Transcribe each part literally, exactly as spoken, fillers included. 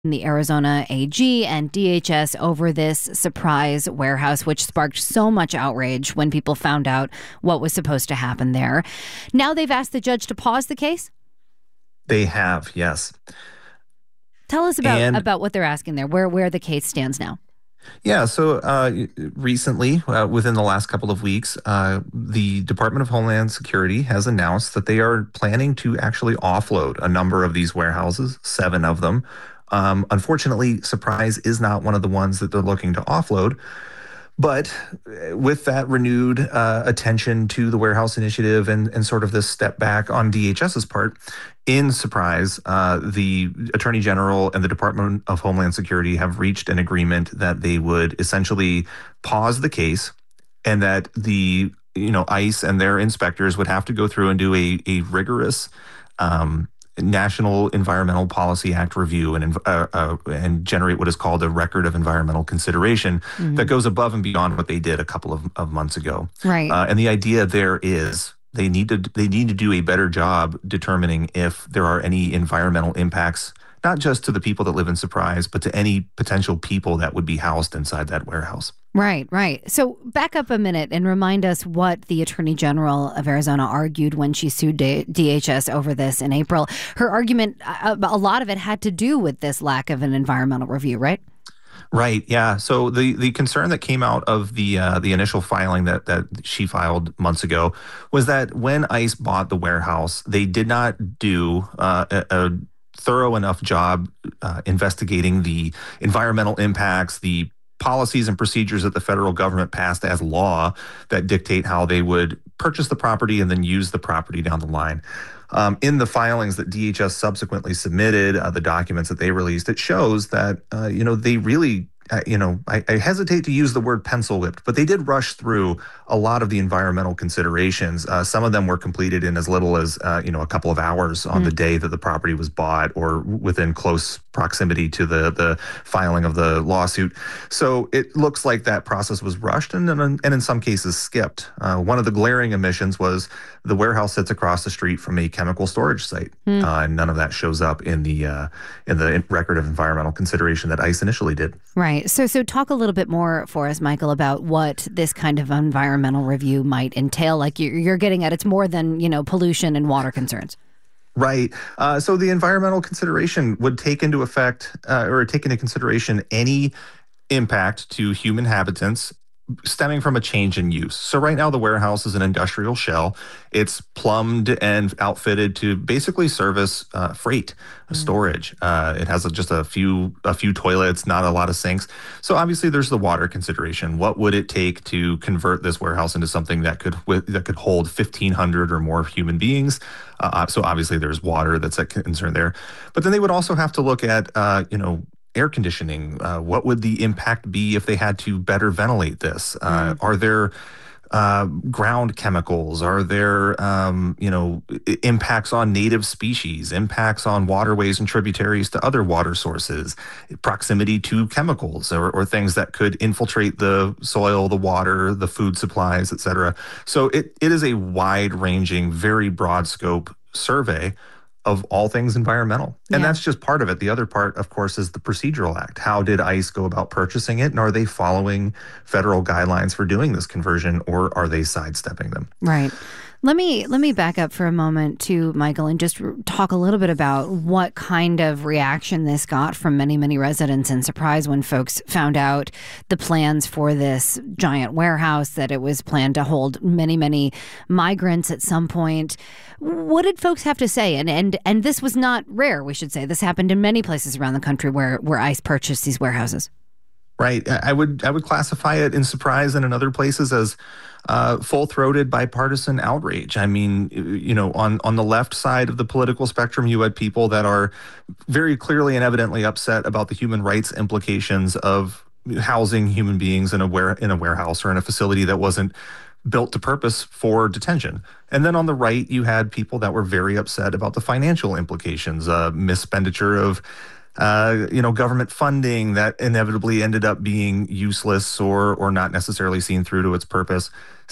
the Arizona A G and D H S over this surprise warehouse, which sparked so much outrage when people found out what was supposed to happen there. Now they've asked the judge to pause the case? They have, yes. Tell us about, and, about what they're asking there, where, where the case stands now. Yeah, so uh, recently, uh, within the last couple of weeks, uh, the Department of Homeland Security has announced that they are planning to actually offload a number of these warehouses, seven of them. Um, unfortunately, Surprise is not one of the ones that they're looking to offload. But with that renewed uh, attention to the warehouse initiative and, and sort of this step back on DHS's part, in Surprise, uh, the Attorney General and the Department of Homeland Security have reached an agreement that they would essentially pause the case and that the you know ICE and their inspectors would have to go through and do a, a rigorous um National Environmental Policy Act review and uh, uh, and generate what is called a record of environmental consideration mm-hmm. that goes above and beyond what they did a couple of, of months ago. Right. Uh, and the idea there is they need to they need to do a better job determining if there are any environmental impacts, not just to the people that live in Surprise, but to any potential people that would be housed inside that warehouse. Right, right. So back up a minute and remind us what the Attorney General of Arizona argued when she sued D- DHS over this in April. Her argument, a, a lot of it had to do with this lack of an environmental review, right? Right. Yeah. So the, the concern that came out of the uh, the initial filing that that she filed months ago was that when ICE bought the warehouse, they did not do uh, a, a thorough enough job uh, investigating the environmental impacts, the policies and procedures that the federal government passed as law that dictate how they would purchase the property and then use the property down the line. Um, in the filings that D H S subsequently submitted, uh, the documents that they released, it shows that, uh, you know, they really, uh, you know, I, I hesitate to use the word pencil whipped, but they did rush through a lot of the environmental considerations. Uh, some of them were completed in as little as, uh, you know, a couple of hours on mm. the day that the property was bought or within close proximity to the, the filing of the lawsuit. So it looks like that process was rushed and, and, and in some cases skipped. Uh, one of the glaring omissions was the warehouse sits across the street from a chemical storage site. Mm. Uh, and none of that shows up in the uh, in the record of environmental consideration that ICE initially did. Right. So so talk a little bit more for us, Michael, about what this kind of environmental review might entail. Like you're, you're getting at, it's more than, you know, pollution and water concerns. Right. Uh, so the environmental consideration would take into effect uh, or take into consideration any impact to human habitants stemming from a change in use. So right now the warehouse is an industrial shell. It's plumbed and outfitted to basically service uh, freight mm. storage. Uh, it has a, just a few a few toilets, not a lot of sinks. So obviously there's the water consideration. What would it take to convert this warehouse into something that could that could hold fifteen hundred or more human beings? Uh, so obviously there's water that's a concern there. But then they would also have to look at, uh, you know, air conditioning. Uh, what would the impact be if they had to better ventilate this? Uh, mm. Are there uh, ground chemicals? Are there, um, you know, impacts on native species, impacts on waterways and tributaries to other water sources, proximity to chemicals or, or things that could infiltrate the soil, the water, the food supplies, et cetera. So it, it is a wide-ranging, very broad scope survey of all things environmental. And yeah. that's just part of it. The other part, of course, is the Procedural Act. How did ICE go about purchasing it? And are they following federal guidelines for doing this conversion, or are they sidestepping them? Right. Let me let me back up for a moment too, Michael, and just talk a little bit about what kind of reaction this got from many, many residents in Surprise when folks found out the plans for this giant warehouse, that it was planned to hold many, many migrants at some point. What did folks have to say? And and and this was not rare, we should say. This happened in many places around the country where, where ICE purchased these warehouses. Right. I would I would classify it in Surprise and in other places as uh, full-throated bipartisan outrage. I mean, you know, on, on the left side of the political spectrum, you had people that are very clearly and evidently upset about the human rights implications of housing human beings in a ware, in a warehouse or in a facility that wasn't built to purpose for detention. And then on the right, you had people that were very upset about the financial implications, uh, mispenditure of Uh, you know, government funding that inevitably ended up being useless or or not necessarily seen through to its purpose.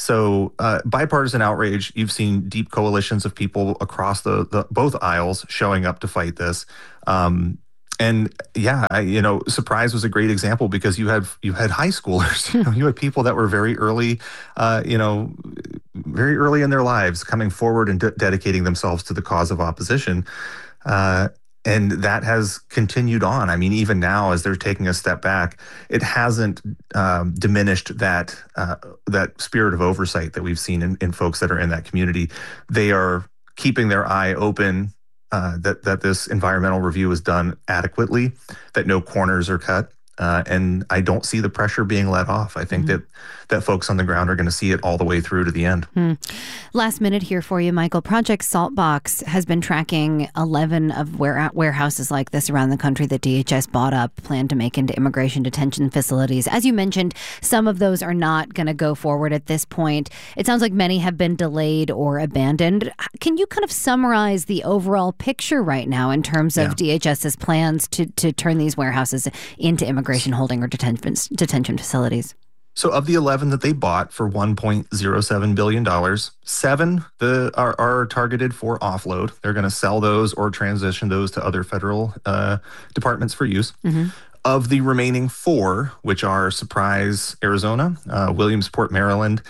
So uh, bipartisan outrage, you've seen deep coalitions of people across the, the both aisles showing up to fight this. Um, And yeah, I, you know, Surprise was a great example because you had you had high schoolers, you know, you had people that were very early, uh, you know, very early in their lives coming forward and de- dedicating themselves to the cause of opposition. Uh, and that has continued on. I mean, even now, as they're taking a step back, it hasn't um, diminished that uh, that spirit of oversight that we've seen in, in folks that are in that community. They are keeping their eye open, uh, that that this environmental review is done adequately, that no corners are cut. Uh, and I don't see the pressure being let off. I think mm-hmm. that that folks on the ground are going to see it all the way through to the end. Hmm. Last minute here for you, Michael. Project Saltbox has been tracking eleven of ware- warehouses like this around the country that D H S bought up, planned to make into immigration detention facilities. As you mentioned, some of those are not going to go forward at this point. It sounds like many have been delayed or abandoned. Can you kind of summarize the overall picture right now in terms of yeah. DHS's plans to, to turn these warehouses into immigration holding or detention, detention facilities? So of the eleven that they bought for one point zero seven billion dollars, seven the, are, are targeted for offload. They're going to sell those or transition those to other federal uh, departments for use. Mm-hmm. Of the remaining four, which are Surprise, Arizona, uh, Williamsport, Maryland,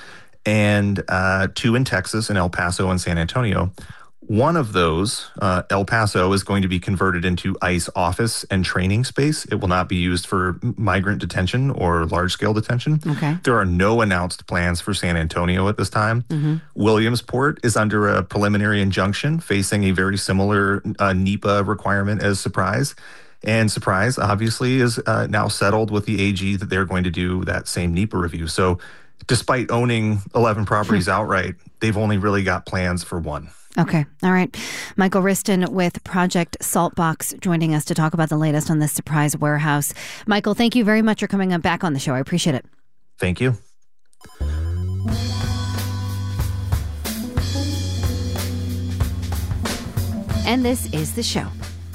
and uh, two in Texas, in El Paso and San Antonio, one of those, uh, El Paso, is going to be converted into ICE office and training space. It will not be used for migrant detention or large-scale detention. Okay. There are no announced plans for San Antonio at this time. Mm-hmm. Williamsport is under a preliminary injunction, facing a very similar uh, NEPA requirement as Surprise. And Surprise, obviously, is uh, now settled with the A G that they're going to do that same NEPA review. So despite owning eleven properties outright, they've only really got plans for one. Okay. All right. Michael Wriston with Project Saltbox joining us to talk about the latest on this Surprise warehouse. Michael, thank you very much for coming up back on the show. I appreciate it. Thank you. And this is the show.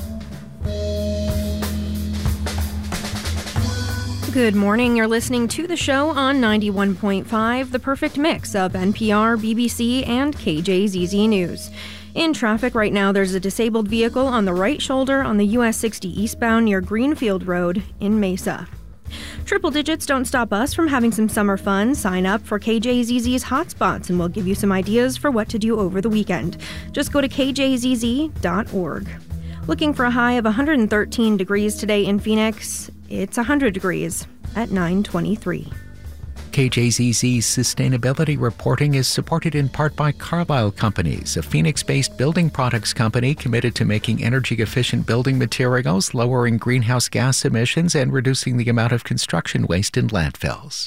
Good morning. You're listening to the show on ninety-one point five, the perfect mix of N P R, B B C, and K J Z Z News. In traffic right now, there's a disabled vehicle on the right shoulder on the U S sixty eastbound near Greenfield Road in Mesa. Triple digits don't stop us from having some summer fun. Sign up for K J Z Z's Hotspots and we'll give you some ideas for what to do over the weekend. Just go to k j z z dot org. Looking for a high of one hundred thirteen degrees today in Phoenix. It's one hundred degrees at nine twenty-three. K J Z Z's sustainability reporting is supported in part by Carlisle Companies, a Phoenix-based building products company committed to making energy-efficient building materials, lowering greenhouse gas emissions, and reducing the amount of construction waste in landfills.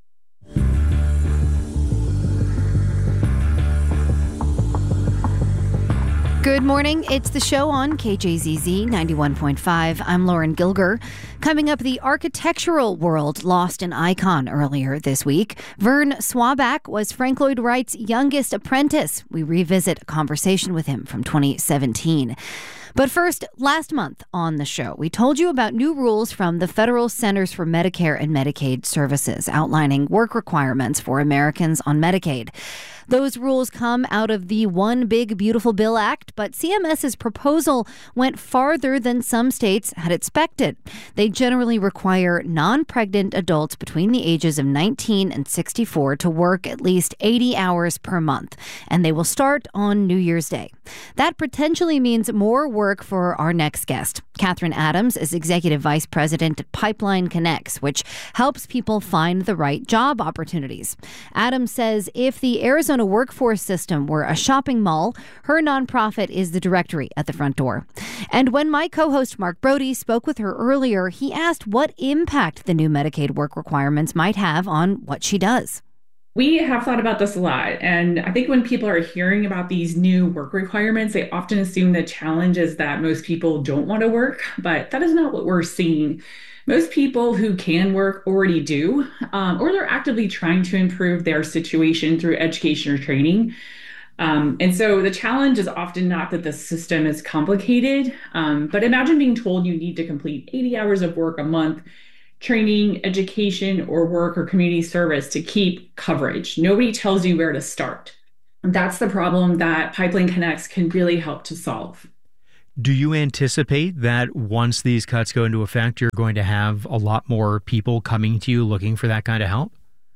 Good morning. It's the show on K J Z Z ninety-one point five. I'm Lauren Gilger. Coming up, the architectural world lost an icon earlier this week. Vern Swabach was Frank Lloyd Wright's youngest apprentice. We revisit a conversation with him from twenty seventeen. But first, last month on the show, we told you about new rules from the Federal Centers for Medicare and Medicaid Services outlining work requirements for Americans on Medicaid. Those rules come out of the One Big Beautiful Bill Act, but CMS's proposal went farther than some states had expected. They generally require non-pregnant adults between the ages of nineteen and sixty-four to work at least eighty hours per month, and they will start on New Year's Day. That potentially means more work for our next guest. Catherine Adams is Executive Vice President at Pipeline Connects, which helps people find the right job opportunities. Adams says if the Arizona workforce system were a shopping mall, her nonprofit is the directory at the front door. And when my co-host Mark Brody spoke with her earlier, he asked what impact the new Medicaid work requirements might have on what she does. We have thought about this a lot. And I think when people are hearing about these new work requirements, they often assume the challenge is that most people don't want to work, but that is not what we're seeing. Most people who can work already do, um, or they're actively trying to improve their situation through education or training. Um, and so the challenge is often not that the system is complicated, um, but imagine being told you need to complete eighty hours of work a month, training, education, or work or community service to keep coverage. Nobody tells you where to start. That's the problem that Pipeline Connects can really help to solve. Do you anticipate that once these cuts go into effect, you're going to have a lot more people coming to you looking for that kind of help?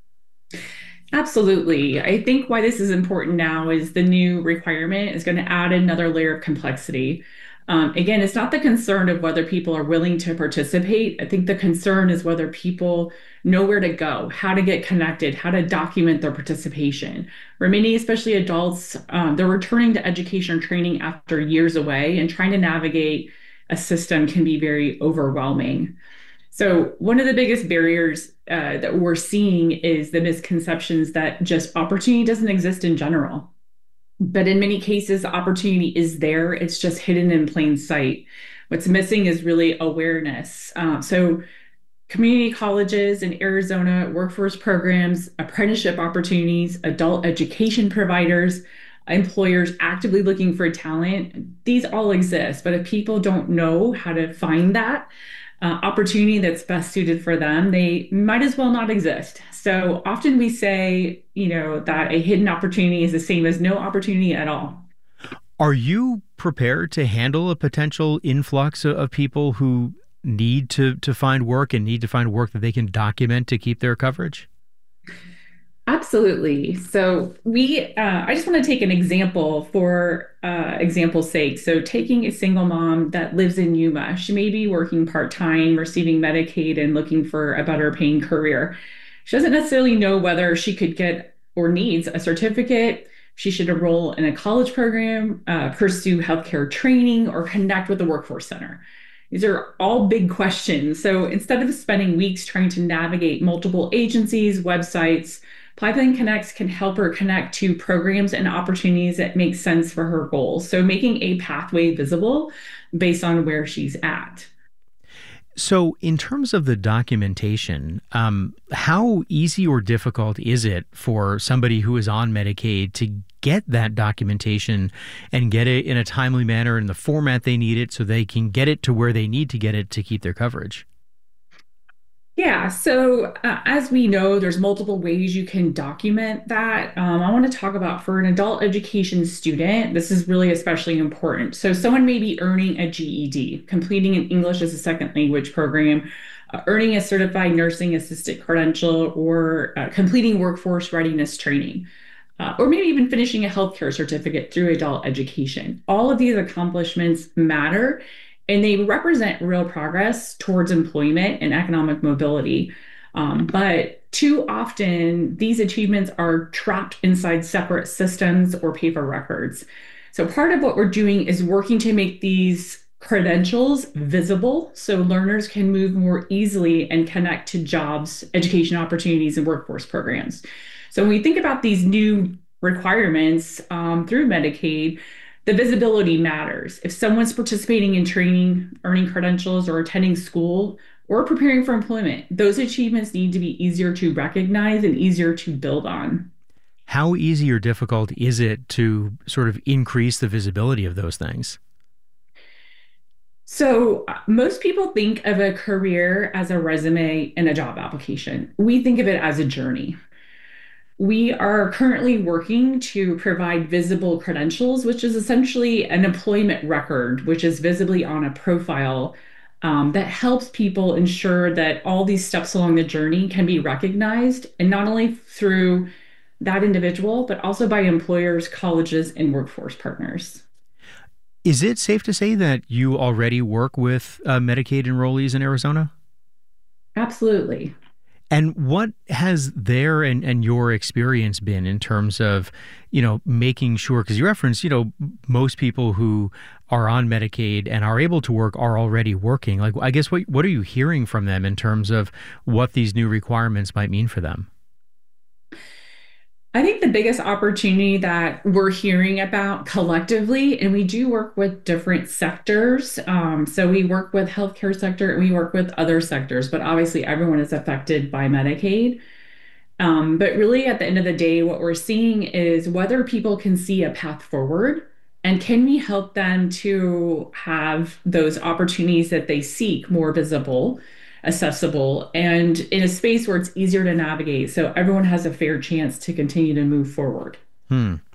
Absolutely. I think why this is important now is the new requirement is going to add another layer of complexity. Um, again, it's not the concern of whether people are willing to participate. I think the concern is whether people know where to go, how to get connected, how to document their participation. For many, especially adults, um, they're returning to education or training after years away, and trying to navigate a system can be very overwhelming. So one of the biggest barriers uh, that we're seeing is the misconceptions that just opportunity doesn't exist in general. But in many cases, the opportunity is there. It's just hidden in plain sight. What's missing is really awareness. Um, so community colleges in Arizona, workforce programs, apprenticeship opportunities, adult education providers, employers actively looking for talent, these all exist. But if people don't know how to find that, Uh, opportunity that's best suited for them, they might as well not exist. So often we say, you know, that a hidden opportunity is the same as no opportunity at all. Are you prepared to handle a potential influx of people who need to, to find work and need to find work that they can document to keep their coverage? Absolutely. So we, uh, I just want to take an example for uh, example's sake. So taking a single mom that lives in Yuma, she may be working part-time, receiving Medicaid and looking for a better paying career. She doesn't necessarily know whether she could get or needs a certificate. She should enroll in a college program, uh, pursue healthcare training, or connect with the workforce center. These are all big questions. So instead of spending weeks trying to navigate multiple agencies, websites, Pipeline Connects can help her connect to programs and opportunities that make sense for her goals. So making a pathway visible based on where she's at. So in terms of the documentation, um, how easy or difficult is it for somebody who is on Medicaid to get that documentation and get it in a timely manner in the format they need it so they can get it to where they need to get it to keep their coverage? Yeah, so uh, as we know, there's multiple ways you can document that. Um, I want to talk about for an adult education student, this is really especially important. So someone may be earning a G E D, completing an English as a second language program, uh, earning a certified nursing assistant credential, or uh, completing workforce readiness training, uh, or maybe even finishing a healthcare certificate through adult education. All of these accomplishments matter, and they represent real progress towards employment and economic mobility. Um, but too often, these achievements are trapped inside separate systems or paper records. So part of what we're doing is working to make these credentials visible so learners can move more easily and connect to jobs, education opportunities, and workforce programs. So when we think about these new requirements um, through Medicaid, the visibility matters. If someone's participating in training, earning credentials, or attending school, or preparing for employment, those achievements need to be easier to recognize and easier to build on. How easy or difficult is it to sort of increase the visibility of those things? So uh, most people think of a career as a resume and a job application. We think of it as a journey. We are currently working to provide visible credentials, which is essentially an employment record, which is visibly on a profile um, that helps people ensure that all these steps along the journey can be recognized, and not only through that individual, but also by employers, colleges, and workforce partners. Is it safe to say that you already work with uh, Medicaid enrollees in Arizona? Absolutely. And what has their and, and your experience been in terms of, you know, making sure, because you referenced, you know, most people who are on Medicaid and are able to work are already working. Like, I guess, what what are you hearing from them in terms of what these new requirements might mean for them? I think the biggest opportunity that we're hearing about collectively, and we do work with different sectors. Um, so we work with healthcare sector and we work with other sectors, but obviously everyone is affected by Medicaid. Um, but really at the end of the day, what we're seeing is whether people can see a path forward, and can we help them to have those opportunities that they seek more visible, accessible, and in a space where it's easier to navigate so everyone has a fair chance to continue to move forward. Hmm.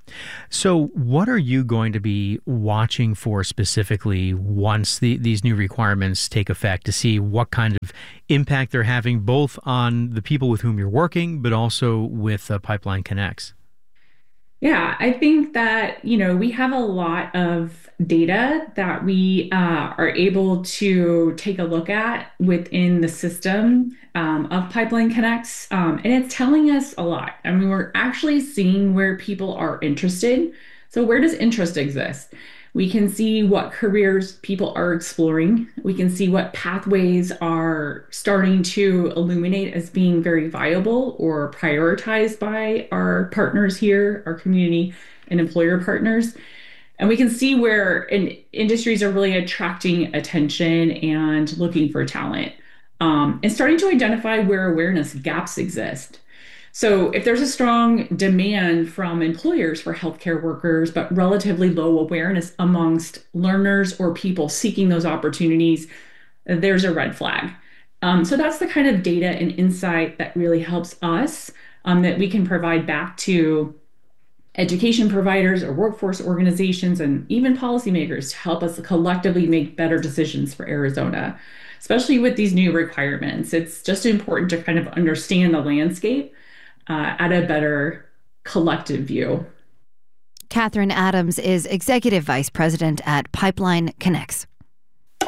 So what are you going to be watching for specifically once the, these new requirements take effect to see what kind of impact they're having both on the people with whom you're working, but also with uh, Pipeline Connects? Yeah, I think that, you know, we have a lot of data that we uh, are able to take a look at within the system um, of Pipeline Connects. Um, and it's telling us a lot. I mean, we're actually seeing where people are interested. So, where does interest exist? We can see what careers people are exploring. We can see what pathways are starting to illuminate as being very viable or prioritized by our partners here, our community and employer partners. And we can see where in, industries are really attracting attention and looking for talent, um, and starting to identify where awareness gaps exist. So if there's a strong demand from employers for healthcare workers, but relatively low awareness amongst learners or people seeking those opportunities, there's a red flag. Um, so that's the kind of data and insight that really helps us, um, that we can provide back to education providers or workforce organizations and even policymakers to help us collectively make better decisions for Arizona, especially with these new requirements. It's just important to kind of understand the landscape Uh, at a better collective view. Catherine Adams is Executive Vice President at Pipeline Connects.